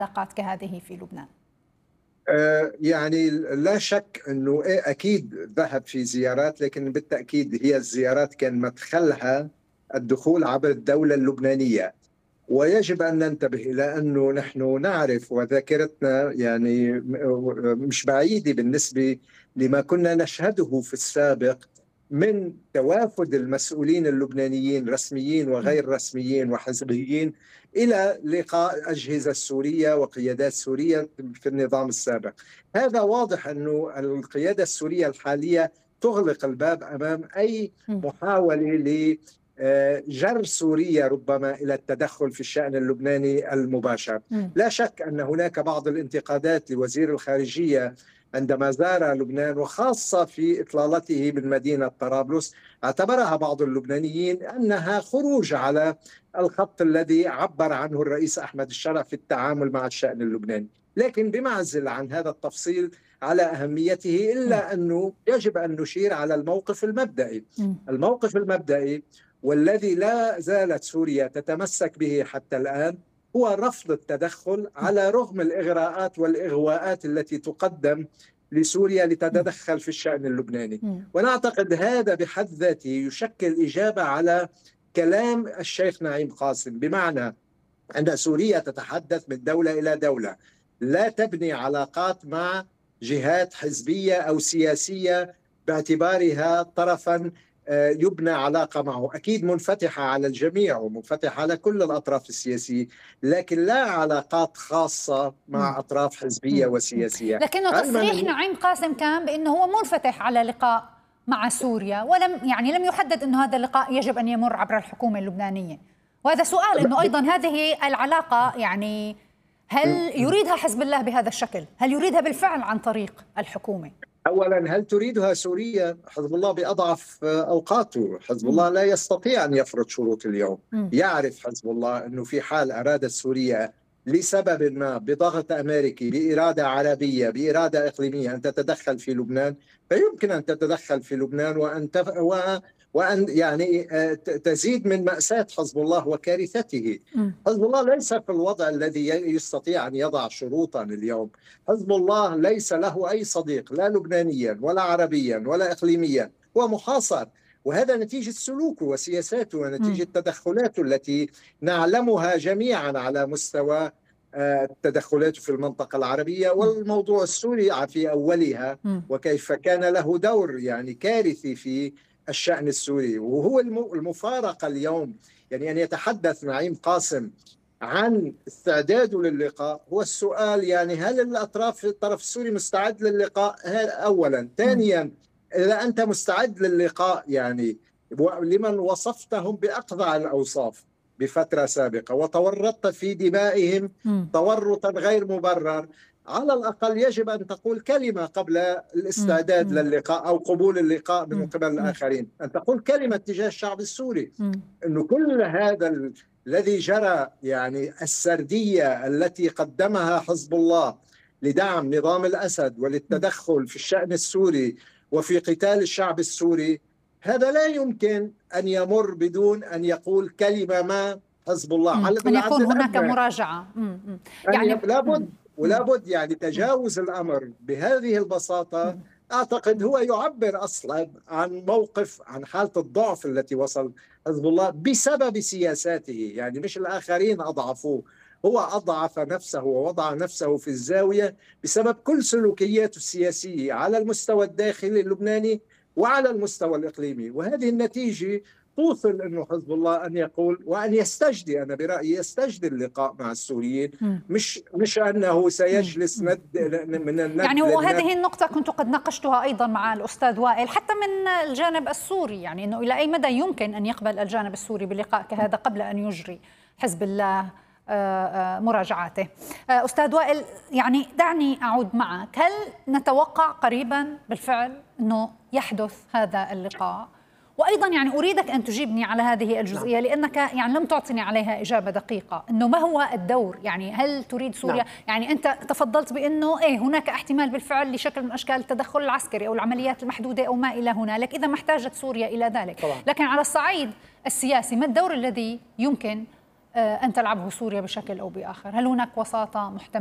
علاقات كهذه في لبنان؟ يعني لا شك أنه أكيد ذهب في زيارات، لكن بالتأكيد هي الزيارات كان مدخلها الدخول عبر الدولة اللبنانية. ويجب أن ننتبه إلى أنه نحن نعرف وذاكرتنا يعني مش بعيدة بالنسبة لما كنا نشهده في السابق من توافد المسؤولين اللبنانيين رسميين وغير رسميين وحزبيين إلى لقاء أجهزة سورية وقيادات سورية في النظام السابق. هذا واضح أنه القيادة السورية الحالية تغلق الباب أمام أي محاولة جر سوريا ربما إلى التدخل في الشأن اللبناني المباشر. لا شك أن هناك بعض الانتقادات لوزير الخارجية عندما زار لبنان، وخاصة في إطلالته من مدينة طرابلس، اعتبرها بعض اللبنانيين أنها خروج على الخط الذي عبر عنه الرئيس أحمد الشرع في التعامل مع الشأن اللبناني. لكن بمعزل عن هذا التفصيل على أهميته، إلا أنه يجب أن نشير على الموقف المبدئي. الموقف المبدئي والذي لا زالت سوريا تتمسك به حتى الآن هو رفض التدخل على رغم الإغراءات والإغواءات التي تقدم لسوريا لتتدخل في الشأن اللبناني. ونعتقد هذا بحد ذاته يشكل إجابة على كلام الشيخ نعيم قاسم، بمعنى أن سوريا تتحدث من دولة إلى دولة، لا تبني علاقات مع جهات حزبية أو سياسية باعتبارها طرفاً يبنى علاقة معه. أكيد منفتحة على الجميع ومنفتحة على كل الأطراف السياسية، لكن لا علاقات خاصة مع أطراف حزبية وسياسية. لكنه تصريح نعيم قاسم كان بأنه هو منفتح على لقاء مع سوريا، لم يحدد أنه هذا اللقاء يجب أن يمر عبر الحكومة اللبنانية. وهذا سؤال، أنه أيضا هذه العلاقة يعني هل يريدها حزب الله بهذا الشكل؟ هل يريدها بالفعل عن طريق الحكومة؟ أولا، هل تريدها سوريا؟ حزب الله بأضعف أوقاته. حزب الله لا يستطيع أن يفرض شروط اليوم. يعرف حزب الله أنه في حال أرادت سوريا لسبب ما، بضغط أمريكي، بإرادة عربية، بإرادة إقليمية، أن تتدخل في لبنان، فيمكن أن تتدخل في لبنان وأن يعني تزيد من مأساة حزب الله وكارثته. حزب الله ليس في الوضع الذي يستطيع أن يضع شروطا اليوم. حزب الله ليس له أي صديق، لا لبنانيا ولا عربيا ولا إقليميا، هو محاصر. وهذا نتيجة سلوكه وسياساته ونتيجة تدخلاته التي نعلمها جميعا على مستوى التدخلات في المنطقة العربية والموضوع السوري في أولها، وكيف كان له دور يعني كارثي في الشأن السوري. وهو المفارقة اليوم يعني أن يتحدث نعيم قاسم عن استعداده للقاء. هو السؤال يعني هل الطرف السوري مستعد للقاء؟ أولا. ثانيا، إذا أنت مستعد للقاء يعني لمن وصفتهم بأقذع الأوصاف بفترة سابقة وتورطت في دمائهم تورطا غير مبرر، على الأقل يجب أن تقول كلمة قبل الاستعداد للقاء أو قبول اللقاء من قبل الآخرين، أن تقول كلمة تجاه الشعب السوري أنه كل هذا الذي جرى، يعني السردية التي قدمها حزب الله لدعم نظام الأسد وللتدخل في الشأن السوري وفي قتال الشعب السوري، هذا لا يمكن أن يمر بدون أن يقول كلمة ما حزب الله. أن يكون هناك مراجعة. يعني لابد يعني تجاوز الأمر بهذه البساطة. أعتقد هو يعبر أصلا عن موقف، عن حالة الضعف التي وصل حزب الله بسبب سياساته. يعني مش الآخرين أضعفوه، هو أضعف نفسه ووضع نفسه في الزاوية بسبب كل سلوكياته السياسية على المستوى الداخلي اللبناني وعلى المستوى الإقليمي. وهذه النتيجة توصل أنه حزب الله أن يقول وأن يستجدي، أنا برأيي يستجدي اللقاء مع السوريين، مش أنه سيجلس من الند يعني. وهذه النقطة كنت قد ناقشتها أيضا مع الأستاذ وائل حتى من الجانب السوري، يعني أنه إلى أي مدى يمكن أن يقبل الجانب السوري بلقاء كهذا قبل أن يجري حزب الله مراجعاته. أستاذ وائل، يعني دعني أعود معك، هل نتوقع قريبا بالفعل أنه يحدث هذا اللقاء؟ وأيضا يعني أريدك أن تجيبني على هذه الجزئية لأنك يعني لم تعطني عليها إجابة دقيقة، أنه ما هو الدور؟ يعني هل تريد سوريا؟ يعني أنت تفضلت بأنه هناك احتمال بالفعل لشكل من أشكال التدخل العسكري أو العمليات المحدودة أو ما إلى هنالك إذا ما احتاجت سوريا إلى ذلك. لكن على الصعيد السياسي ما الدور الذي يمكن أن تلعبه سوريا بشكل أو بآخر؟ هل هناك وساطة محتملة؟